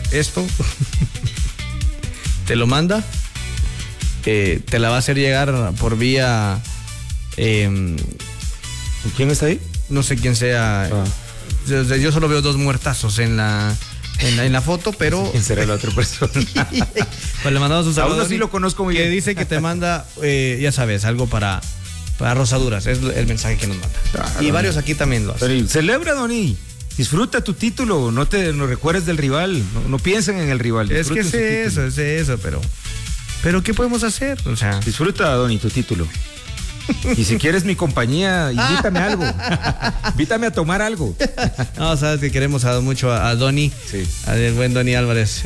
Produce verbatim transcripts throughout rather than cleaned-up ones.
esto, te lo manda, eh, te la va a hacer llegar por vía... Eh, ¿Quién está ahí? No sé quién sea. Ah. Yo, yo solo veo dos muertazos en la, en la, en la foto, pero... ¿Quién será la otra persona? Pues le mandamos un saludo. A uno sí lo conozco muy que bien. dice que te manda, eh, ya sabes, algo para, para rosaduras. Es el mensaje que nos manda. Claro. Y varios aquí también lo hacen. Pero celebra, Doni. Disfruta tu título. No te no recuerdes del rival. No, no piensen en el rival. Es que sé eso, es eso, pero... Pero ¿qué podemos hacer? O sea... Disfruta, Doni, tu título. Y si quieres mi compañía, invítame a algo. Invítame a tomar algo. No, sabes que queremos a, mucho a, a Doni. Sí. Al buen Doni Álvarez.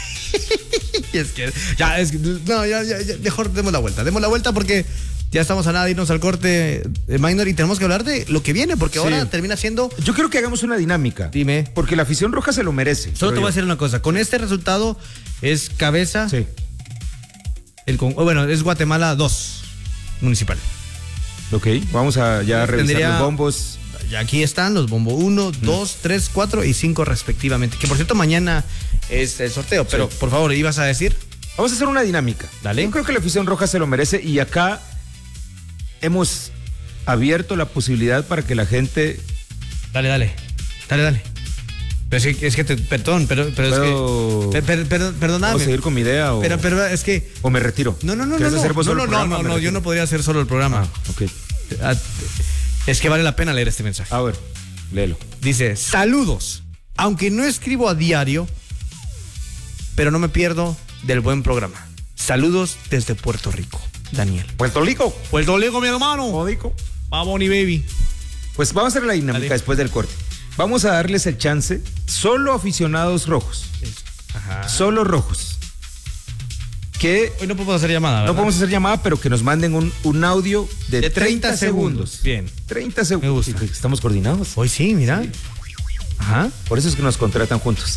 Y es que, ya, es que, no, ya, ya, ya, mejor demos la vuelta. Demos la vuelta porque ya estamos a nada de irnos al corte de Minor y tenemos que hablar de lo que viene, porque sí. Ahora termina siendo... Yo creo que hagamos una dinámica. Dime. Porque la afición roja se lo merece. Solo te voy yo. a decir una cosa. Con este resultado es cabeza. Sí. El, bueno, es Guatemala dos, municipal. Ok, vamos a ya revisar Tendría, los bombos. Aquí están los bombos uno, dos, tres, cuatro y cinco respectivamente. Que por cierto mañana es el sorteo, pero sí. Por favor, ¿ibas a decir? Vamos a hacer una dinámica. Dale. Yo creo que la afición roja se lo merece y acá hemos abierto la posibilidad para que la gente... Dale, dale, dale, dale. Pero es que, es que te, perdón, pero, pero, pero es que... Per, per, perdóname. ¿Puedo seguir con mi idea o...? Pero, pero es que... ¿O me retiro? No, no, no, no. No, hacer vos no, solo no, el programa, no, no, no yo no podría hacer solo el programa. Ah, ok. Es que vale la pena leer este mensaje. A ver, léelo. Dice, saludos. Aunque no escribo a diario, pero no me pierdo del buen programa. Saludos desde Puerto Rico. Daniel. ¿Puerto Rico? Puerto Rico, mi hermano. Puerto Rico. Vamos, ni baby. Pues vamos a hacer la dinámica Dale. después del corte. Vamos a darles el chance, solo aficionados rojos. Ajá. Solo rojos. Que hoy no podemos hacer llamada, ¿verdad? No podemos hacer llamada, pero que nos manden un, un audio de, de treinta segundos. Bien. treinta segundos. Me gusta. Estamos coordinados. Hoy sí, mira. Sí. Ajá. Por eso es que nos contratan juntos.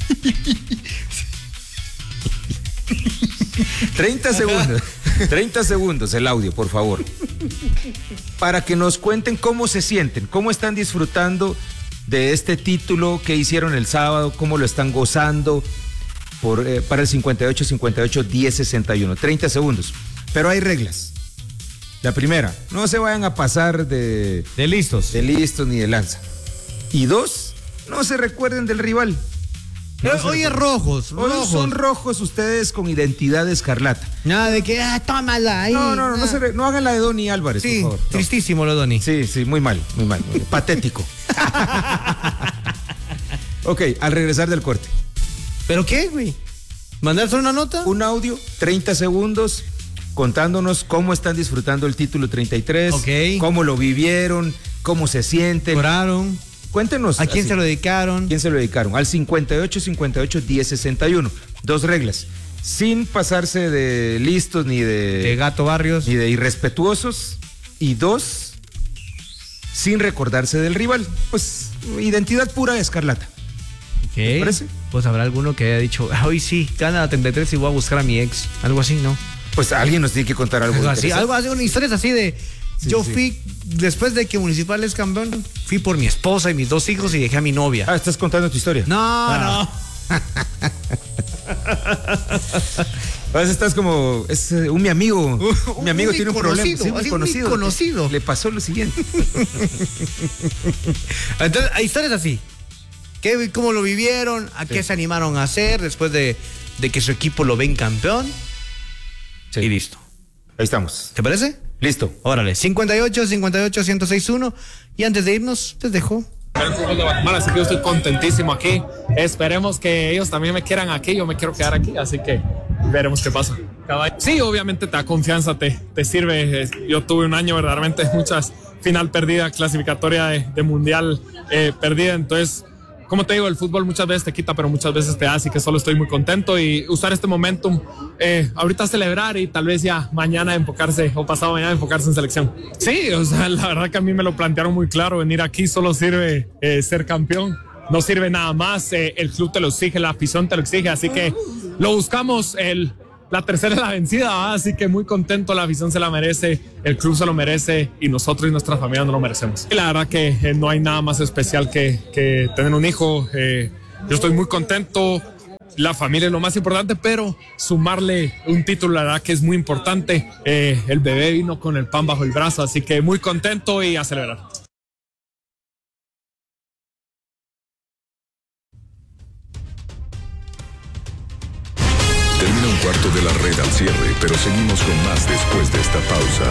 treinta segundos. treinta segundos el audio, por favor. Para que nos cuenten cómo se sienten, cómo están disfrutando de este título que hicieron el sábado, cómo lo están gozando por, eh, para el cincuenta y ocho, cincuenta y ocho, diez, sesenta y uno. treinta segundos. Pero hay reglas. La primera, no se vayan a pasar de... De listos. De listos ni de lanza. Y dos, no se recuerden del rival. No hoy es rojos, hoy rojos. Son rojos ustedes con identidad escarlata. Nada de que, ah, tómala ahí. No, no, no, no, se re, no hagan la de Doni Álvarez, sí, por favor. No. Tristísimo lo Doni. Sí, sí, muy mal, muy mal. Muy patético. Ok, al regresar del corte. ¿Pero qué, güey? ¿Mandarse una nota? Un audio, treinta segundos, contándonos cómo están disfrutando el título treinta y tres. Ok. Cómo lo vivieron, cómo se sienten. Lloraron. Cuéntenos. ¿A quién así, se lo dedicaron? ¿Quién se lo dedicaron? Al cincuenta y ocho, cincuenta y ocho, diez, sesenta y uno. Dos reglas. Sin pasarse de listos ni de... De Gato Barrios. Ni de irrespetuosos. Y dos, sin recordarse del rival. Pues, identidad pura de escarlata. ¿Qué? ¿Te parece? Pues habrá alguno que haya dicho, hoy ah, sí, gana la treinta y tres y voy a buscar a mi ex. Algo así, ¿no? Pues alguien nos tiene que contar algo. Algo así, algo así, una historia así de... Sí, yo sí. fui, después de que Municipal es campeón, fui por mi esposa y mis dos hijos y dejé a mi novia. Ah, ¿estás contando tu historia? No, ah. no. A veces estás como, es uh, un mi amigo, un, mi amigo tiene un problema. Sí, muy conocido. Muy conocido. Le pasó lo siguiente. Entonces, hay historias así. ¿Qué, ¿Cómo lo vivieron? ¿A sí. qué se animaron a hacer después de, de que su equipo lo ven campeón? Sí. Y listo. Ahí estamos. ¿Te parece? Listo. Órale, cincuenta y ocho, cincuenta y ocho, ciento seis punto uno. Y antes de irnos, les dejo. El fútbol de Guatemala, así que yo estoy contentísimo aquí. Esperemos que ellos también me quieran aquí. Yo me quiero quedar aquí, así que veremos qué pasa. Sí, obviamente te da confianza, te, te sirve. Yo tuve un año verdaderamente muchas final perdida, clasificatoria de, de mundial eh, perdida. Entonces, como te digo, el fútbol muchas veces te quita, pero muchas veces te da, así que solo estoy muy contento y usar este momentum, eh, ahorita celebrar y tal vez ya mañana enfocarse o pasado mañana enfocarse en selección. Sí, o sea, la verdad que a mí me lo plantearon muy claro, venir aquí solo sirve eh, ser campeón, no sirve nada más, eh, el club te lo exige, la afición te lo exige, así que lo buscamos, el... La tercera es la vencida, ¿verdad? Así que muy contento, la afición se la merece, el club se lo merece y nosotros y nuestra familia no lo merecemos. Y la verdad que eh, no hay nada más especial que, que tener un hijo. Eh, yo estoy muy contento, la familia es lo más importante, pero sumarle un título, la verdad que es muy importante. Eh, el bebé vino con el pan bajo el brazo, así que muy contento y a celebrar. Termina un cuarto de la red al cierre, pero seguimos con más después de esta pausa.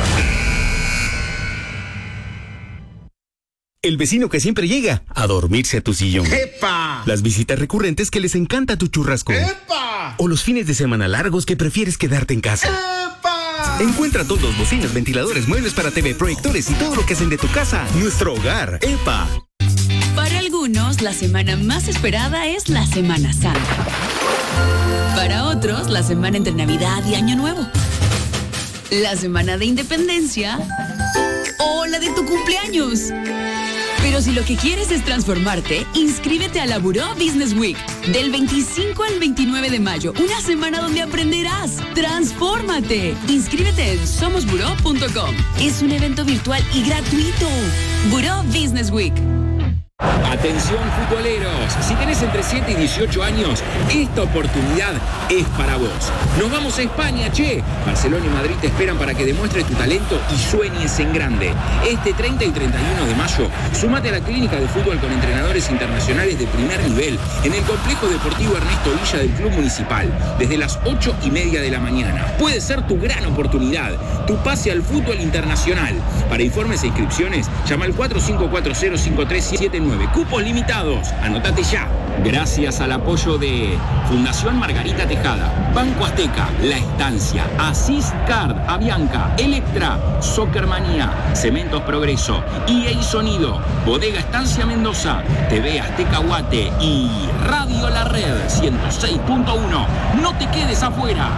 El vecino que siempre llega a dormirse a tu sillón. ¡Epa! Las visitas recurrentes que les encanta tu churrasco. ¡Epa! O los fines de semana largos que prefieres quedarte en casa. ¡Epa! Encuentra todos, bocinas, ventiladores, muebles para T V, proyectores y todo lo que hacen de tu casa nuestro hogar. ¡Epa! Para algunos, la semana más esperada es la Semana Santa. Para otros, la semana entre Navidad y Año Nuevo. La semana de Independencia o la de tu cumpleaños. Pero si lo que quieres es transformarte, inscríbete a la Buró Business Week. Del veinticinco al veintinueve de mayo, una semana donde aprenderás. ¡Transfórmate! Inscríbete en somos buró punto com. Es un evento virtual y gratuito. Buró Business Week. Atención futboleros, si tenés entre siete y dieciocho años, esta oportunidad es para vos. Nos vamos a España, che. Barcelona y Madrid te esperan para que demuestres tu talento y sueñes en grande. Este treinta y treinta y uno de mayo, sumate a la clínica de fútbol con entrenadores internacionales de primer nivel en el complejo deportivo Ernesto Villa del Club Municipal, desde las ocho y media de la mañana. Puede ser tu gran oportunidad, tu pase al fútbol internacional. Para informes e inscripciones, llama al cuatro cinco cuatro cero cinco tres siete nueve. Cupos limitados. Anótate ya. Gracias al apoyo de Fundación Margarita Tejada, Banco Azteca, La Estancia, Asís Card, Avianca, Electra, Soccermanía, Cementos Progreso, E A Sonido, Bodega Estancia Mendoza, T V Azteca Guate y Radio La Red ciento seis punto uno. No te quedes afuera.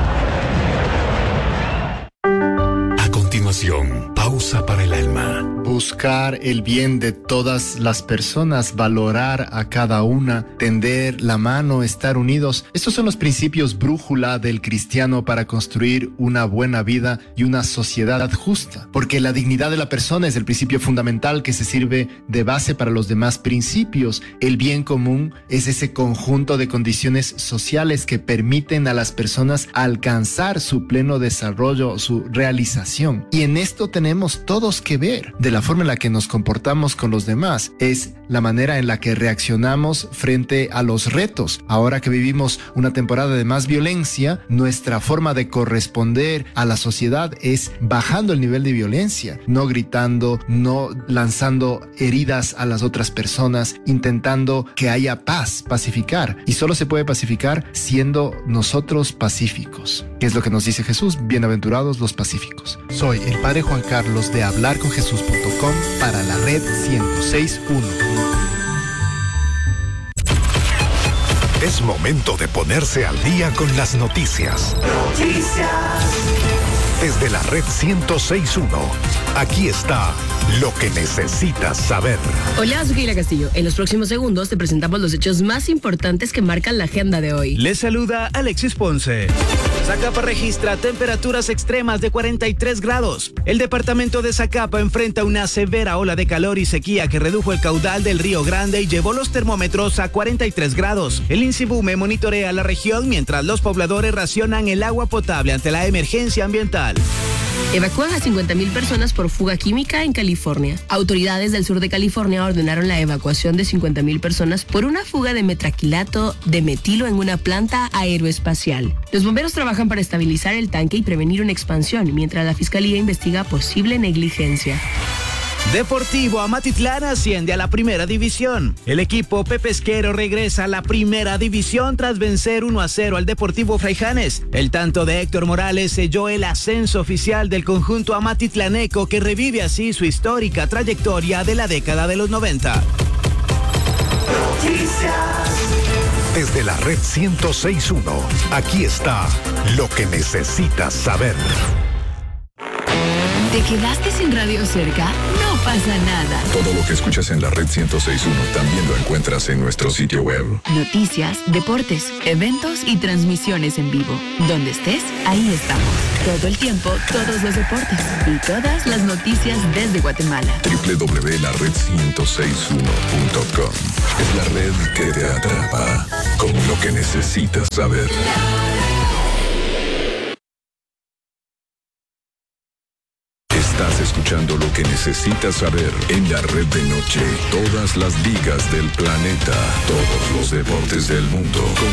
A continuación, pausa para el alma. Buscar el bien de todas las personas, valorar a cada una, tender la mano, estar unidos. Estos son los principios brújula del cristiano para construir una buena vida y una sociedad justa. Porque la dignidad de la persona es el principio fundamental que se sirve de base para los demás principios. El bien común es ese conjunto de condiciones sociales que permiten a las personas alcanzar su pleno desarrollo, su realización. Y en esto tenemos todos que ver. De la forma en la que nos comportamos con los demás es la manera en la que reaccionamos frente a los retos. Ahora que vivimos una temporada de más violencia, nuestra forma de corresponder a la sociedad es bajando el nivel de violencia, no gritando, no lanzando heridas a las otras personas, intentando que haya paz, pacificar. Y solo se puede pacificar siendo nosotros pacíficos. ¿Qué es lo que nos dice Jesús? Bienaventurados los pacíficos. Soy el Padre Juan Carlos de hablar con jesús punto com para la red ciento seis punto uno. Es momento de ponerse al día con las noticias. Noticias. Desde la red ciento seis punto uno, aquí está lo que necesitas saber. Hola, soy Keila Castillo. En los próximos segundos te presentamos los hechos más importantes que marcan la agenda de hoy. Les saluda Alexis Ponce. Zacapa registra temperaturas extremas de cuarenta y tres grados. El departamento de Zacapa enfrenta una severa ola de calor y sequía que redujo el caudal del Río Grande y llevó los termómetros a cuarenta y tres grados. El INSIBUME monitorea la región mientras los pobladores racionan el agua potable ante la emergencia ambiental. Evacúan a cincuenta mil personas por fuga química en California. Autoridades del sur de California ordenaron la evacuación de cincuenta mil personas por una fuga de metraquilato de metilo en una planta aeroespacial. Los bomberos trabajan para estabilizar el tanque y prevenir una expansión, mientras la fiscalía investiga posible negligencia. Deportivo Amatitlán asciende a la primera división. El equipo pepesquero regresa a la primera división tras vencer uno a cero al Deportivo Fraijanes. El tanto de Héctor Morales selló el ascenso oficial del conjunto amatitlaneco, que revive así su histórica trayectoria de la década de los noventa. Desde la red ciento seis punto uno, aquí está lo que necesitas saber. ¿Te quedaste sin radio cerca? No pasa nada. Todo lo que escuchas en la red ciento seis punto uno también lo encuentras en nuestro sitio web. Noticias, deportes, eventos y transmisiones en vivo. Donde estés, ahí estamos. Todo el tiempo, todos los deportes y todas las noticias desde Guatemala. doble u doble u doble u punto la red ciento seis punto uno punto com es la red que te atrapa. con lo que necesitas saber. Estás escuchando Lo que necesitas saber en la red de noche. Todas las ligas del planeta, todos los deportes del mundo.